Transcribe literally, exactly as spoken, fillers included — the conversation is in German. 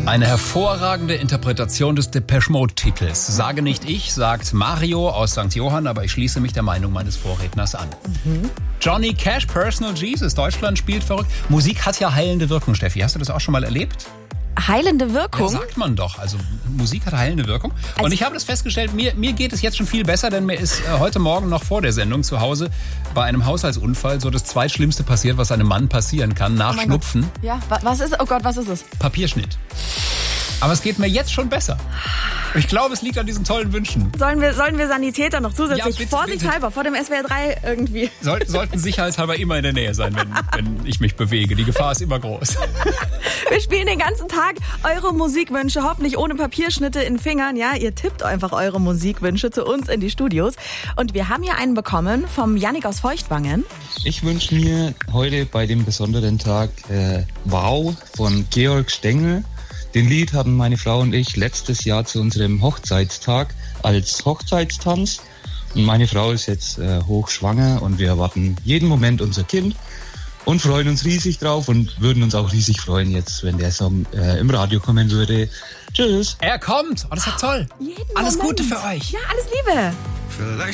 Eine hervorragende Interpretation des Depeche Mode-Titels. Sage nicht ich, sagt Mario aus Sankt Johann, aber ich schließe mich der Meinung meines Vorredners an. Mhm. Johnny Cash, Personal Jesus. Deutschland spielt verrückt. Musik hat ja heilende Wirkung, Steffi. Hast du das auch schon mal erlebt? Heilende Wirkung? Ja, sagt man doch. Also Musik hat heilende Wirkung. Also und ich habe das festgestellt, mir, mir geht es jetzt schon viel besser, denn mir ist äh, heute Morgen noch vor der Sendung zu Hause bei einem Haushaltsunfall so das Zweitschlimmste passiert, was einem Mann passieren kann, nach oh Schnupfen. Gott. Ja, was ist, oh Gott, was ist es? Papierschnitt. Aber es geht mir jetzt schon besser. Ich glaube, es liegt an diesen tollen Wünschen. Sollen wir, sollen wir Sanitäter noch zusätzlich ja, bitte, vorsichtshalber bitte. vor dem S W R drei irgendwie? Soll, sollten sicherheitshalber immer in der Nähe sein, wenn, wenn ich mich bewege. Die Gefahr ist immer groß. Wir spielen den ganzen Tag eure Musikwünsche, hoffentlich ohne Papierschnitte in Fingern. Ja, ihr tippt einfach eure Musikwünsche zu uns in die Studios. Und wir haben hier einen bekommen vom Jannik aus Feuchtwangen. Ich wünsche mir heute bei dem besonderen Tag äh, Wow von Georg Stengel. Den Lied haben meine Frau und ich letztes Jahr zu unserem Hochzeitstag als Hochzeitstanz. Und meine Frau ist jetzt äh, hochschwanger und wir erwarten jeden Moment unser Kind und freuen uns riesig drauf und würden uns auch riesig freuen jetzt, wenn der Song äh, im Radio kommen würde. Tschüss. Er kommt. Oh, das ist toll. Jeden alles Moment. Gute für euch. Ja, alles Liebe. Vielleicht